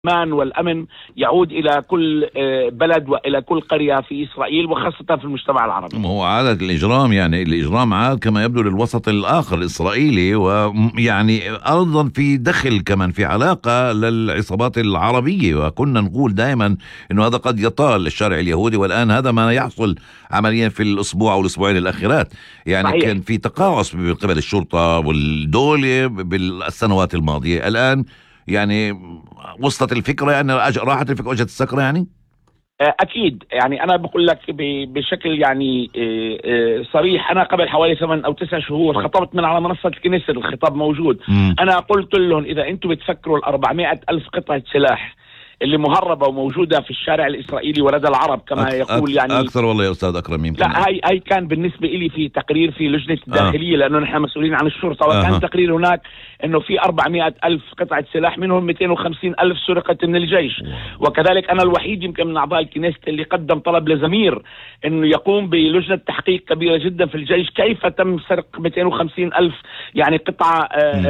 الأمان والأمن يعود إلى كل بلد وإلى كل قرية في إسرائيل وخاصة في المجتمع العربي. هو عادة الإجرام، يعني الإجرام عاد كما يبدو للوسط الآخر الإسرائيلي، ويعني أيضا في دخل كمان في علاقة للعصابات العربية، وكنا نقول دائما أنه هذا قد يطال الشارع اليهودي، والآن هذا ما يحصل عمليا في الأسبوع أو الأسبوعين الأخيرات. يعني صحيح. كان في تقاعس من قبل الشرطة والدولة بالسنوات الماضية، الآن يعني وصلت الفكرة، يعني راحت الفكرة وجهة السكرة. يعني أكيد، يعني أنا بقول لك بشكل يعني صريح، أنا قبل حوالي 8 أو 9 شهور خطبت من على منصة الكنيست، الخطاب موجود. أنا قلت لهم إذا أنتم بتفكروا 400 ألف قطعة سلاح اللي مهربة وموجودة في الشارع الإسرائيلي ولدى العرب كما يقول، يعني أكثر والله يا أستاذ أكرم. يمكن لا، هاي كان بالنسبة لي في تقرير في لجنة الداخلية لأنه نحن مسؤولين عن الشرطة، وكان تقرير هناك أنه في 400 ألف قطعة سلاح، منهم 250 ألف سرقت من الجيش. وكذلك أنا الوحيد يمكن من أعضاء الكنيست اللي قدم طلب لزمير أنه يقوم بلجنة تحقيق كبيرة جدا في الجيش كيف تم سرق 250 ألف يعني قطعة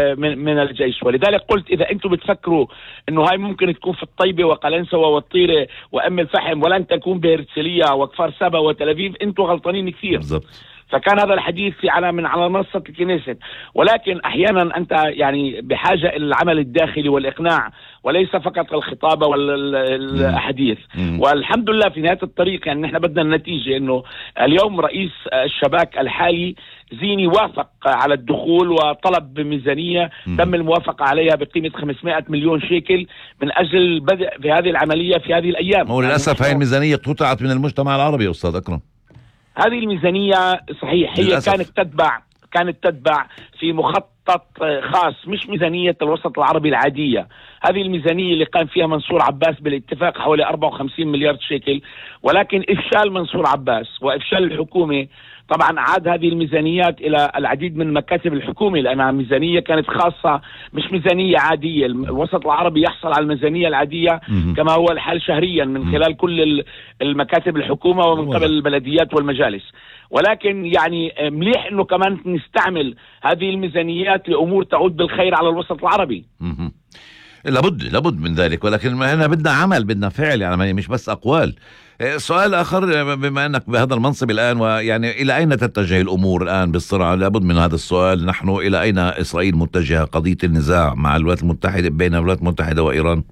من الجيش. ولذلك قلت إذا أنتم بتفكروا أنه هاي ممكن تكون في الطيبة وقلنسوة والطيرة وأم الفحم ولن تكون بهرتسلية وكفار سبا وتل أبيب، أنتم غلطانين كثير. بالضبط. فكان هذا الحديث على منصة الكنيست. ولكن أحيانا أنت يعني بحاجة إلى العمل الداخلي والإقناع وليس فقط الخطابة والأحاديث. والحمد لله في نهاية الطريق يعني نحن بدنا النتيجة، إنه اليوم رئيس الشباك الحالي زيني وافق على الدخول وطلب بميزانية تم الموافقة عليها بقيمة 500 مليون شيكل من أجل البدء في هذه العملية في هذه الأيام. وللأسف هاي الميزانية قطعت من المجتمع العربي يا أستاذ أكرم. هذه الميزانية صحيح هي للأسف. كانت تتبع في مخطط خاص، مش ميزانية الوسط العربي العادية. هذه الميزانية اللي قام فيها منصور عباس بالاتفاق حوالي 54 مليار شيكل، ولكن إفشال منصور عباس وإفشال الحكومة طبعا عاد هذه الميزانيات إلى العديد من مكاتب الحكومة، لأنها ميزانية كانت خاصة مش ميزانية عادية. الوسط العربي يحصل على الميزانية العادية كما هو الحال شهريا من خلال كل المكاتب الحكومة ومن قبل البلديات والمجالس. ولكن يعني مليح انه كمان نستعمل هذه الميزانيات لامور تعود بالخير على الوسط العربي. لابد من ذلك، ولكن هنا بدنا عمل، بدنا فعل، يعني مش بس اقوال. سؤال اخر، بما انك بهذا المنصب الان، ويعني الى اين تتجه الامور الان بالسرعه؟ لابد من هذا السؤال. نحن الى اين اسرائيل متجهه؟ قضيه النزاع مع الولايات المتحده، بين الولايات المتحده وايران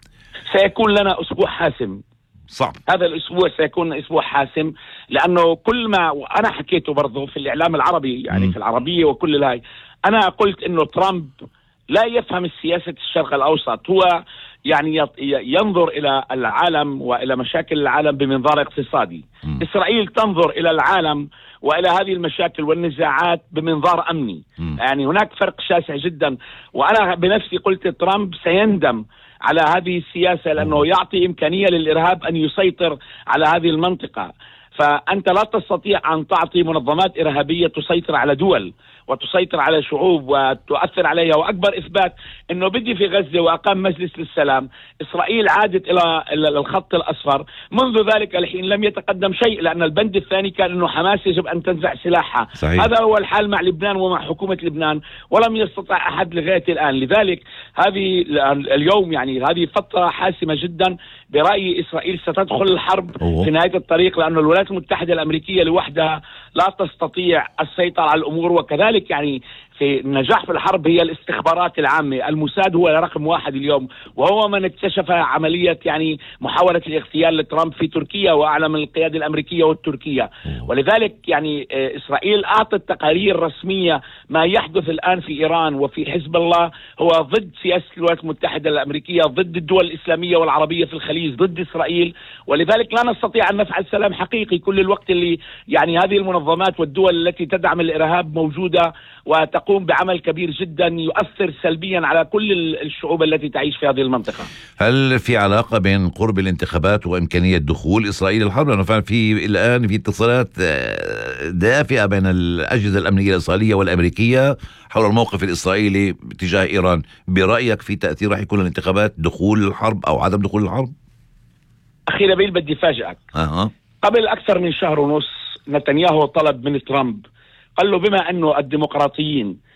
سيكون لنا اسبوع حاسم. صعب. هذا الأسبوع سيكون أسبوع حاسم، لأنه كل ما وأنا حكيته برضه في الإعلام العربي يعني في العربية وكل الهاي، أنا قلت إنه ترامب لا يفهم السياسة الشرق الأوسط، هو يعني ينظر إلى العالم وإلى مشاكل العالم بمنظار اقتصادي. إسرائيل تنظر إلى العالم وإلى هذه المشاكل والنزاعات بمنظار أمني. يعني هناك فرق شاسع جدا، وأنا بنفسي قلت ترامب سيندم على هذه السياسة لأنه يعطي إمكانية للإرهاب أن يسيطر على هذه المنطقة. فأنت لا تستطيع أن تعطي منظمات إرهابية تسيطر على دول وتسيطر على شعوب وتؤثر عليها. وأكبر إثبات أنه بدي في غزة وأقام مجلس للسلام، إسرائيل عادت إلى الخط الأصفر، منذ ذلك الحين لم يتقدم شيء، لأن البند الثاني كان أنه حماس يجب أن تنزع سلاحها. صحيح. هذا هو الحال مع لبنان ومع حكومة لبنان، ولم يستطع أحد لغاية الآن. لذلك هذه اليوم يعني هذه فترة حاسمة جدا. برأيي إسرائيل ستدخل الحرب في نهاية الطريق، لأن الولايات المتحدة الأمريكية لوحدها لا تستطيع السيطرة على الأمور. وكذلك يعني في النجاح في الحرب هي الاستخبارات العامة. الموساد هو رقم 1 اليوم، وهو من اكتشف عملية يعني محاولة الاغتيال لترامب في تركيا، وأعلم القيادة الأمريكية والتركية. ولذلك يعني إسرائيل أعطت تقارير رسمية ما يحدث الآن في إيران وفي حزب الله هو ضد سياسة الولايات المتحدة الأمريكية، ضد الدول الإسلامية والعربية في الخليج، ضد إسرائيل. ولذلك لا نستطيع أن نفعل سلام حقيقي كل الوقت اللي يعني هذه المنظمات والدول التي تدعم الإرهاب موجودة وتقوم بعمل كبير جدا يؤثر سلبيا على كل الشعوب التي تعيش في هذه المنطقة. هل في علاقة بين قرب الانتخابات وإمكانية دخول إسرائيل الحرب؟ لأنه فعلا في الآن في اتصالات دافئة بين الأجهزة الأمنية الإسرائيلية والأمريكية حول الموقف الإسرائيلي تجاه إيران. برأيك في تأثير راح يكون الانتخابات دخول الحرب أو عدم دخول الحرب؟ أخي نبيل بدي فاجئك. قبل أكثر من شهر ونص نتنياهو طلب من ترامب، قال له بما أنه الديمقراطيين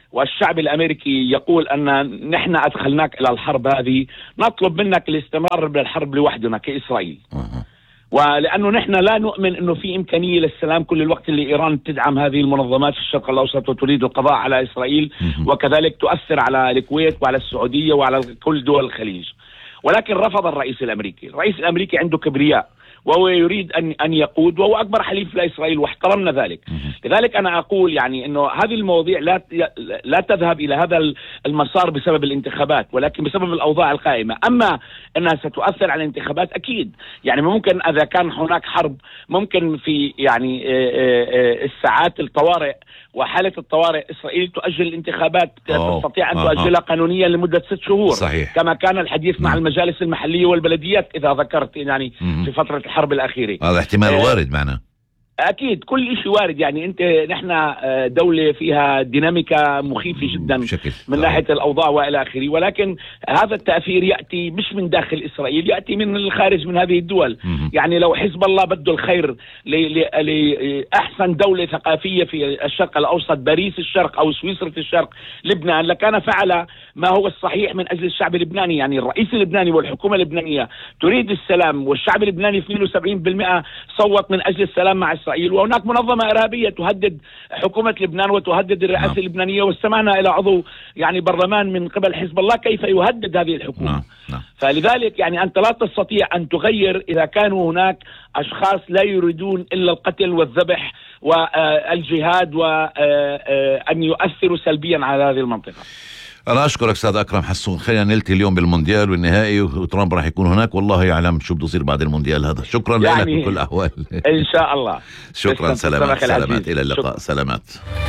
والشعب الأمريكي يقول أن نحن أدخلناك إلى الحرب هذه، نطلب منك الاستمرار بالحرب لوحدنا كإسرائيل. ولأنه نحن لا نؤمن أنه في إمكانية للسلام كل الوقت اللي إيران تدعم هذه المنظمات في الشرق الأوسط وتريد القضاء على إسرائيل، وكذلك تؤثر على الكويت وعلى السعودية وعلى كل دول الخليج. ولكن رفض الرئيس الأمريكي عنده كبرياء، وهو يريد أن يقود، وهو أكبر حليف لإسرائيل واحترمنا ذلك. لذلك أنا أقول يعني أنه هذه المواضيع لا تذهب إلى هذا المسار بسبب الانتخابات، ولكن بسبب الأوضاع القائمة. أما أنها ستؤثر على الانتخابات أكيد، يعني ممكن إذا كان هناك حرب ممكن في يعني الساعات الطوارئ وحالة الطوارئ إسرائيل تؤجل الانتخابات، تستطيع أن تؤجلها قانونيا لمدة 6 شهور. صحيح. كما كان الحديث مع المجالس المحلية والبلديات إذا ذكرت يعني في فترة الحرب الأخيرة. هذا احتمال وارد معنا. أكيد كل شيء وارد. يعني نحن دولة فيها ديناميكا مخيفة جدا من ناحية الأوضاع وإلى آخره، ولكن هذا التأثير يأتي مش من داخل إسرائيل، يأتي من الخارج من هذه الدول. يعني لو حزب الله بده الخير لأحسن دولة ثقافية في الشرق الأوسط، باريس الشرق أو سويسرا الشرق، لبنان، لكان فعل ما هو الصحيح من أجل الشعب اللبناني. يعني الرئيس اللبناني والحكومة اللبنانية تريد السلام، والشعب اللبناني 72% صوت من أجل السلام مع إسرائيل. وهناك منظمة إرهابية تهدد حكومة لبنان وتهدد الرئاسة اللبنانية، واستمعنا إلى عضو يعني برلمان من قبل حزب الله كيف يهدد هذه الحكومة. فلذلك يعني أنت لا تستطيع أن تغير إذا كانوا هناك أشخاص لا يريدون إلا القتل والذبح والجهاد وأن يؤثروا سلبيا على هذه المنطقة. أنا أشكرك أستاذ أكرم حسون. خلينا نلتقي اليوم بالمونديال والنهائي، وترامب راح يكون هناك، والله يعلم شو بده يصير بعد المونديال هذا. شكرا لك بكل الأحوال. إن شاء الله. شكرا. سلامات إلى اللقاء. سلامات.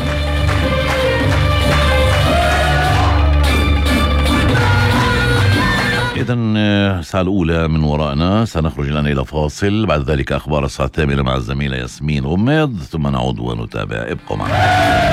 إذن الساعة الأولى من وراءنا، سنخرج الآن إلى فاصل، بعد ذلك أخبار الساعة 8 مع الزميلة ياسمين غميض، ثم نعود ونتابع. ابقوا معنا.